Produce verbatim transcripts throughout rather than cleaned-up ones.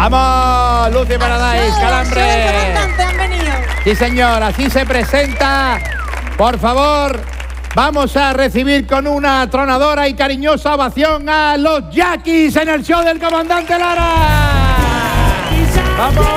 ¡Vamos, Lucy Paradise, Calambre! Han venido. Sí, señor, así se presenta. Por favor, vamos a recibir con una tronadora y cariñosa ovación a los Yaquis en el show del comandante Lara. ¡Vamos!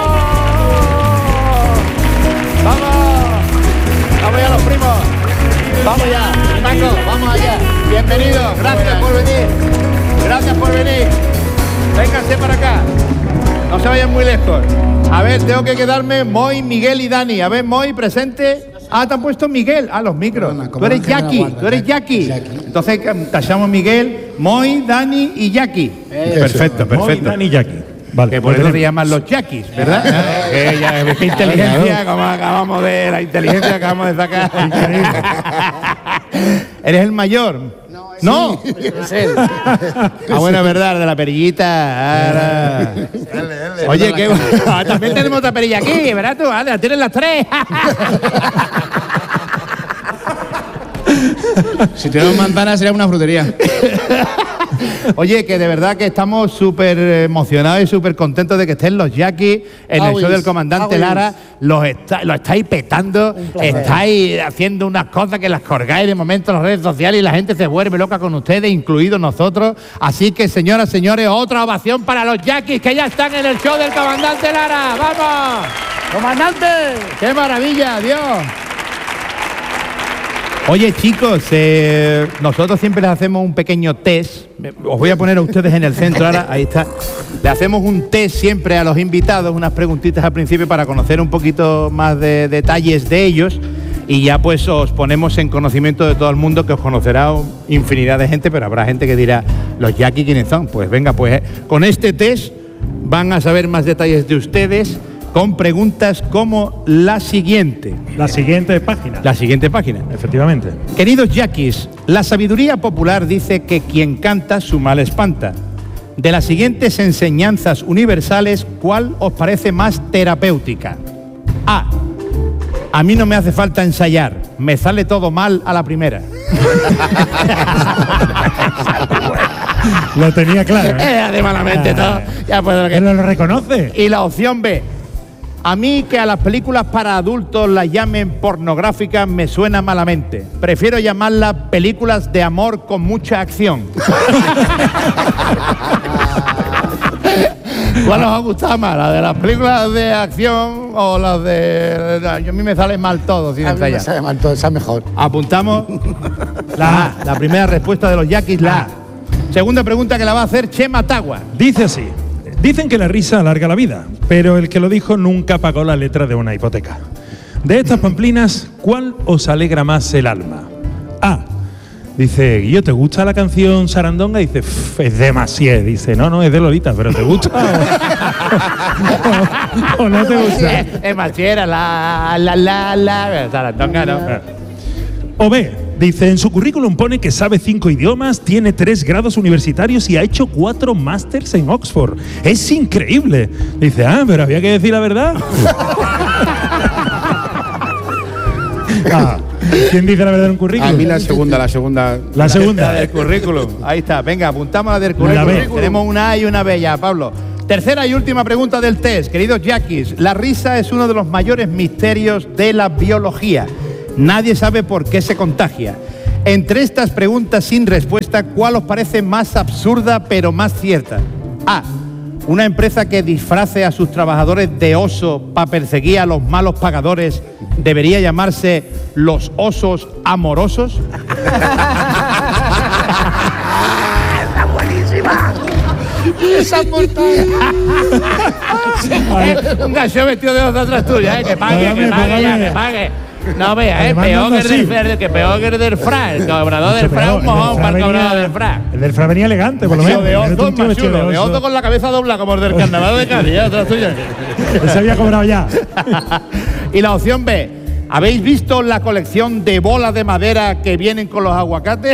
¡Vamos! ¡Vamos ya los primos! ¡Vamos ya! Paco, vamos allá. Bienvenidos, gracias por venir. Gracias por venir. Vénganse para acá. No se vayan muy lejos. A ver, tengo que quedarme Moy, Miguel y Dani. A ver, Moy, presente. Ah, te han puesto Miguel. Ah, los micros. Perdona, tú eres Jackie, tú eres Jackie. Entonces tachamos Miguel, Moy, Dani y Jackie. Eso, perfecto, perfecto. Moy, Dani y Jackie. Vale, que por eso se llaman los Jackies, ¿verdad? eh, ya, qué inteligencia, como acabamos de la inteligencia que acabamos de sacar. ¿Eres el mayor? No. Es ¿No? Sí, es él. Ah, bueno, es verdad, de la perillita. Ahora. Dale, dale, oye, qué bueno. También tenemos otra perilla aquí, ¿verdad tú? Ah, tienes las tres. Si tenemos manzanas sería una frutería. Oye, que de verdad que estamos súper emocionados y súper contentos de que estén los Yaquis en el show del comandante Lara. Los está, lo estáis petando, estáis haciendo unas cosas que las colgáis de momento en las redes sociales y la gente se vuelve loca con ustedes, incluidos nosotros. Así que, señoras, señores, otra ovación para los Yaquis que ya están en el show del comandante Lara. ¡Vamos! ¡Comandante! ¡Qué maravilla, Dios! Oye, chicos, eh, nosotros siempre les hacemos un pequeño test. Os voy a poner a ustedes en el centro ahora, ahí está. Le hacemos un test siempre a los invitados, unas preguntitas al principio para conocer un poquito más de detalles de ellos y ya pues os ponemos en conocimiento de todo el mundo, que os conocerá infinidad de gente, pero habrá gente que dirá, ¿los Yaquis quiénes son? Pues venga, pues eh, con este test van a saber más detalles de ustedes, con preguntas como la siguiente. La siguiente página. La siguiente página. Efectivamente. Queridos Yaquis, la sabiduría popular dice que quien canta su mal espanta. De las siguientes enseñanzas universales, ¿cuál os parece más terapéutica? A. A mí no me hace falta ensayar, me sale todo mal a la primera. Lo tenía claro, ¿eh? Eh, de malamente todo. Ya puedo que... Él lo reconoce. Y la opción B. A mí que a las películas para adultos las llamen pornográficas me suena malamente. Prefiero llamarlas películas de amor con mucha acción. ¿Cuál os ha gustado más? ¿La de las películas de acción o las de...? A mí me sale mal todo sin a ensayar. mí me sale mal todo, esa mejor. Apuntamos la A, la primera respuesta de los Yaquis, la A. Segunda pregunta que la va a hacer Chema Tagua. Dice así. Dicen que la risa alarga la vida, pero el que lo dijo nunca pagó la letra de una hipoteca. De estas pamplinas, ¿cuál os alegra más el alma? A. Dice, Guillo, ¿te gusta la canción Sarandonga? Dice, es demasiado. Dice, no, no, es de Lolita, pero ¿te gusta? ¿O, o no te gusta? Es machiera, la, la, la, la, Sarandonga, ¿no? O B. Dice, en su currículum pone que sabe cinco idiomas, tiene tres grados universitarios y ha hecho cuatro másters en Oxford. ¡Es increíble! Dice, ah, pero había que decir la verdad. Ah, ¿quién dice la verdad en un currículum? A mí la segunda, la segunda. La segunda. La del currículum. Ahí está, venga, apuntamos la del currículum. Tenemos una A y una B ya, Pablo. Tercera y última pregunta del test, queridos Yaquis. La risa es uno de los mayores misterios de la biología. Nadie sabe por qué se contagia. Entre estas preguntas sin respuesta, ¿cuál os parece más absurda pero más cierta? A. Una empresa que disfrace a sus trabajadores de oso para perseguir a los malos pagadores debería llamarse los osos amorosos. Está buenísima. Esa mortal. Un gallo vestido de oso atrás tuya, ¿eh? Que pague, págame, que pague págame. Ya, que pague. No veas, eh, peor que, el del, que peor que el del Fra, el cobrador del Fra, un mojón para el cobrador del Fra. El del Fra venía elegante, por lo menos. De oso, más chulo, de oso con la cabeza dobla, como el del carnaval de Cádiz, ya, otra tuya. Se había cobrado ya. Y la opción B, ¿habéis visto la colección de bolas de madera que vienen con los aguacates?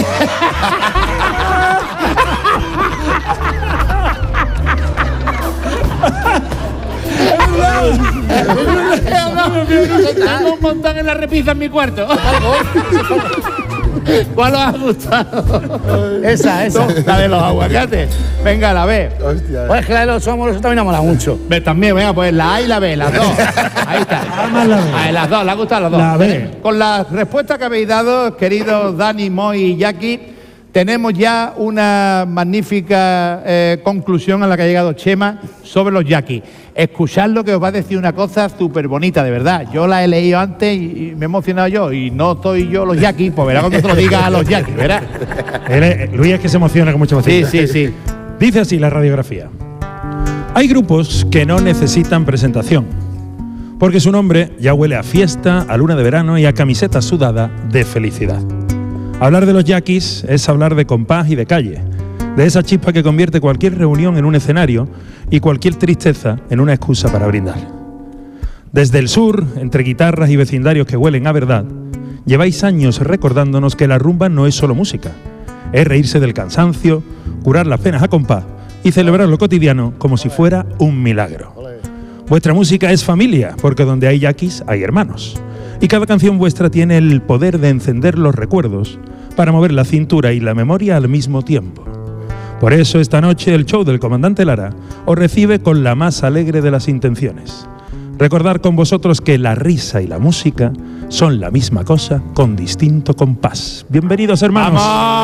Tengo un montón en la repisa en mi cuarto. ¿Cuál os ha gustado? Esa, esa. La de los aguacates. Venga, la B. Hostia. Pues que la de los somos, eso también me mola mucho. Ve también, venga, pues la A y la B, las dos. Ahí está. Vamos la B. Ahí, las dos, le han gustado las dos. La B. Con las respuestas que habéis dado, queridos Dani, Moy y Jackie, tenemos ya una magnífica eh, conclusión a la que ha llegado Chema sobre los Jackies. Escuchadlo, que os va a decir una cosa súper bonita, de verdad. Yo la he leído antes y, y me he emocionado yo, y no estoy yo los Jackies, pues verá cuando te lo diga a los Jackies, ¿verdad? Él es- Luis es que se emociona con mucha Sí, emoción. sí, sí. Dice así la radiografía. Hay grupos que no necesitan presentación, porque su nombre ya huele a fiesta, a luna de verano y a camiseta sudada de felicidad. Hablar de los Jackies es hablar de compás y de calle, de esa chispa que convierte cualquier reunión en un escenario y cualquier tristeza en una excusa para brindar. Desde el sur, entre guitarras y vecindarios que huelen a verdad, lleváis años recordándonos que la rumba no es solo música, es reírse del cansancio, curar las penas a compás y celebrar lo cotidiano como si fuera un milagro. Vuestra música es familia, porque donde hay Jackies hay hermanos. Y cada canción vuestra tiene el poder de encender los recuerdos para mover la cintura y la memoria al mismo tiempo. Por eso esta noche el show del Comandante Lara os recibe con la más alegre de las intenciones. Recordar con vosotros que la risa y la música son la misma cosa con distinto compás. Bienvenidos, hermanos.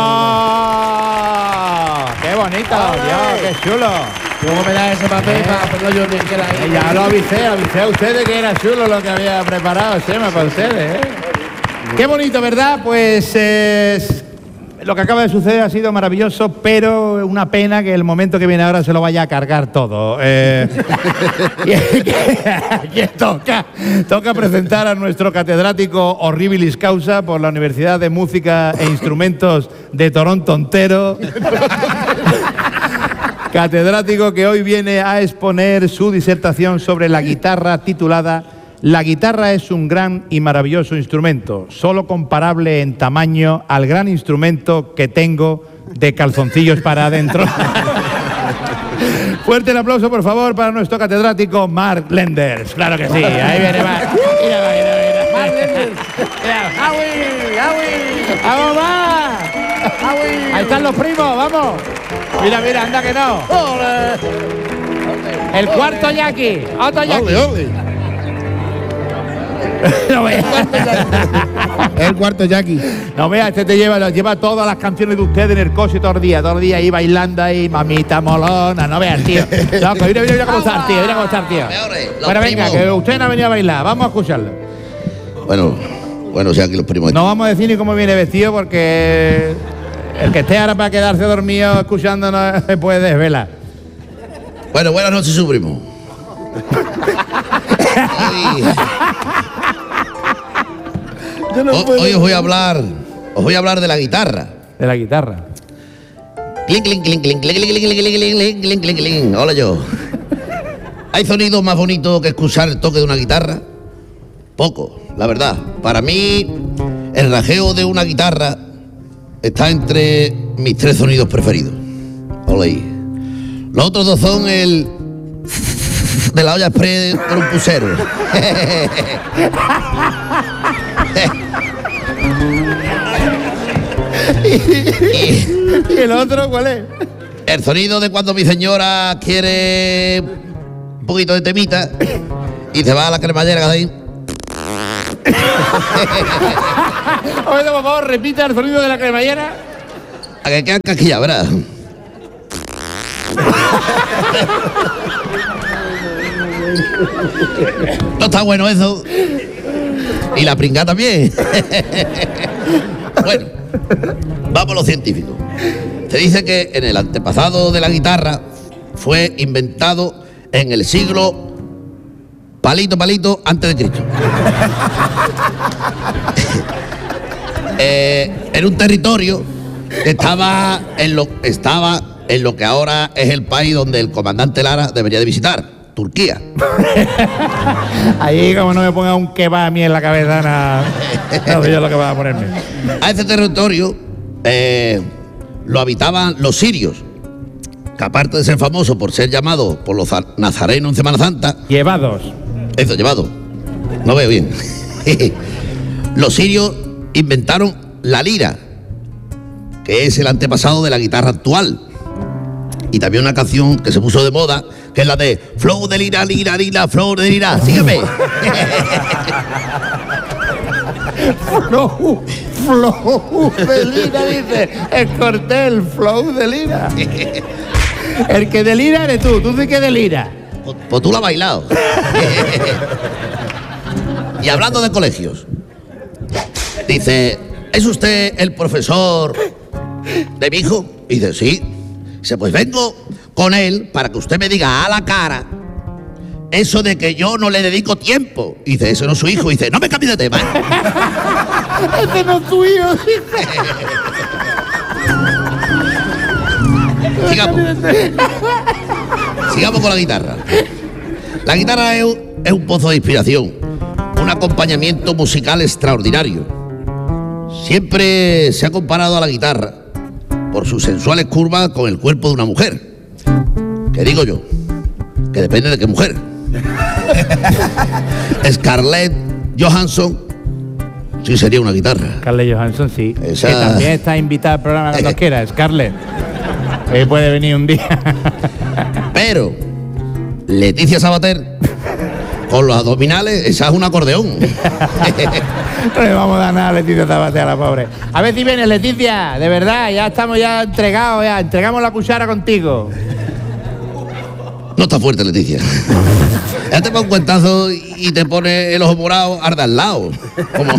¡Vamos! ¡Qué bonito! Dios, ¡qué chulo! ¿Cómo me da ese papel para ponerlo yo bien que la Eh, Ya lo avisé, avisé a ustedes que era chulo lo que había preparado Chema para ustedes, ¿eh? Qué bonito, ¿verdad? Pues eh, lo que acaba de suceder ha sido maravilloso, pero una pena que el momento que viene ahora se lo vaya a cargar todo. Eh, y toca, toca presentar a nuestro catedrático Horribilis Causa por la Universidad de Música e Instrumentos de Toronto entero. Catedrático que hoy viene a exponer su disertación sobre la guitarra titulada La guitarra es un gran y maravilloso instrumento, solo comparable en tamaño al gran instrumento que tengo de calzoncillos para adentro. Fuerte el aplauso, por favor, para nuestro catedrático Mark Lenders. Claro que sí, ahí viene Mark. Mira, mira, mira. Mark Lenders. ¡Awi! ¡Awi! ¡Vamos, Mark! Ahí están los primos, vamos. Mira, mira, anda que no. El cuarto Jackie. Otro Jackie. No veas. El cuarto Jackie. No veas, este te lleva, lleva todas las canciones de ustedes en el coche todo el día, todo el día ahí bailando ahí, mamita molona, no veas, tío. No, que mira, mira, mira cómo está el tío, mira cómo está el tío. Bueno, venga, que usted no ha venido a bailar, vamos a escucharlo. Bueno, bueno, o sea que los primos. No vamos a decir ni cómo viene vestido porque el que esté ahora para quedarse dormido escuchándonos se puede desvelar. Bueno, buenas noches, su primo. Hoy, ho- hoy os voy a hablar, os voy a hablar de la guitarra. De la guitarra. Clink, clink, clink, clink, clink, clink, clink, clink, clink, clink, clink, clink. Hola yo. ¿Hay sonido más bonito que escuchar el toque de una guitarra? Poco, la verdad. Para mí, el rajeo de una guitarra está entre mis tres sonidos preferidos. Hola ahí. Los otros dos son el de la olla express con un pusero. ¿Y el otro cuál es? El sonido de cuando mi señora quiere un poquito de temita y se va a la cremallera ahí. Oye, por favor, repita el sonido de la cremallera. A que queda casquilla, ¿verdad? No está bueno eso. Y la pringá también. Bueno, vamos a lo científico. Se dice que en el antepasado de la guitarra fue inventado en el siglo palito palito antes de Cristo. eh, en un territorio que estaba en lo estaba en lo que ahora es el país donde el comandante Lara debería de visitar, Turquía. Ahí como no me ponga un kebab a mí en la cabeza, nada. No sé yo lo que va a ponerme. A ese territorio eh, lo habitaban los sirios, que aparte de ser famoso por ser llamado por los nazarenos en Semana Santa, Llevados. eso, llevado, no veo bien. Los sirios inventaron la lira, que es el antepasado de la guitarra actual. Y también una canción que se puso de moda, que es la de Flow de lira, lira, lira, flow de lira. Sígueme. Flow, flow de lira, dice. Es Cortés, flow de lira. El que delira eres tú, tú sí que delira. Pues, pues tú la has bailado. Y hablando de colegios, dice, ¿es usted el profesor de mi hijo? Y dice, sí. Dice, pues vengo con él para que usted me diga a la cara eso de que yo no le dedico tiempo. Y dice, ese no es su hijo. Y dice, no me cambie de tema. Este no es tu hijo. Sigamos. Sigamos con la guitarra. La guitarra es un, es un pozo de inspiración, un acompañamiento musical extraordinario. Siempre se ha comparado a la guitarra por sus sensuales curvas con el cuerpo de una mujer. ¿Qué digo yo? Que depende de qué mujer. Scarlett Johansson sí sería una guitarra. Scarlett Johansson, sí. Esa... Que también está invitada al programa cuando quiera, Scarlett. Eh, puede venir un día. Pero Leticia Sabater, con los abdominales, esa es un acordeón. No le vamos a dar nada a Leticia Sabater, a la pobre. A ver si viene, Leticia, de verdad, ya estamos ya entregados, ya entregamos la cuchara contigo. No está fuerte, Leticia. Ya te pone un cuentazo y te pone el ojo morado arda al lado. Como...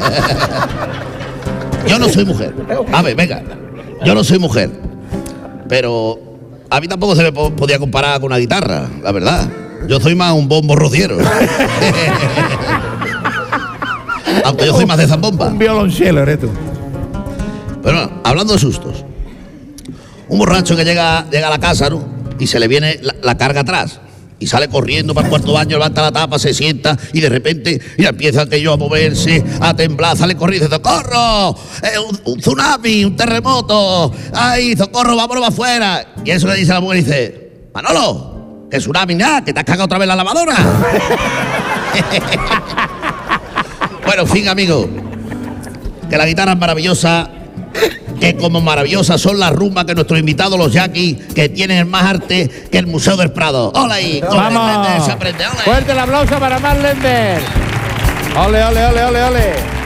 Yo no soy mujer. A ver, venga. Yo no soy mujer. Pero a mí tampoco se me po- podía comparar con una guitarra, la verdad. Yo soy más un bombo rociero. Aunque yo soy más de zambomba. Un violonchelo eres tú. Pero bueno, hablando de sustos. Un borracho que llega, llega a la casa, ¿no? Y se le viene la, la carga atrás. Y sale corriendo para el cuarto baño, levanta la tapa, se sienta y de repente ya empieza aquello a moverse, a temblar, sale corriendo y dice, ¡socorro! Eh, un, un tsunami, un terremoto, ¡ay, socorro, vámonos para afuera! Y eso le dice a la mujer y dice, Manolo, que tsunami nada, que te has cagado otra vez la lavadora. Bueno, en fin, amigos, que la guitarra es maravillosa, que como maravillosas son las rumbas que nuestros invitados, los yaquis, que tienen más arte que el Museo del Prado. ¡Hola ahí! ¡Vamos! Se aprende, ¡ole! Fuerte el aplauso para Mark Lender. ¡Ole, ole, ole, ole, ole!